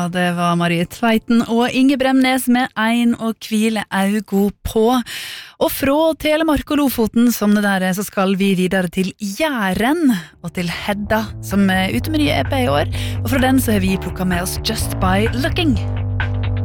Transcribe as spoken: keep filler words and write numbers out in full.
det var Marie Tveiten og Inge Bremnes med Ein og hvile augo på. Og fra Telemark og Lofoten, som det der er, så skal vi videre til Jæren og til Hedda, som er ute med nye E P i år. Og fra den så har vi plukket med oss Just By Looking.